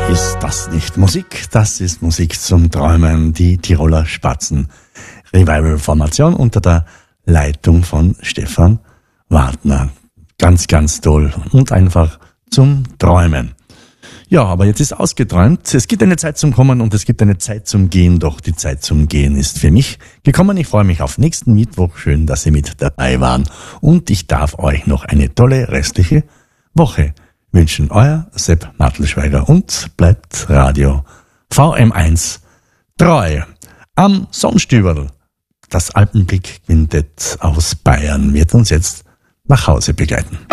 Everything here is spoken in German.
Ist das nicht Musik? Das ist Musik zum Träumen. Die Tiroler Spatzen Revival-Formation unter der Leitung von Stefan Wartner. Ganz, ganz toll und einfach zum Träumen. Ja, aber jetzt ist ausgeträumt. Es gibt eine Zeit zum Kommen und es gibt eine Zeit zum Gehen. Doch die Zeit zum Gehen ist für mich gekommen. Ich freue mich auf nächsten Mittwoch. Schön, dass Sie mit dabei waren. Und ich darf euch noch eine tolle restliche Woche wünschen. Euer Sepp Mattelschweiger und bleibt Radio VM1 treu. Am Sonnstüberl, das Alpenblick Quintett aus Bayern, wird uns jetzt nach Hause begleiten.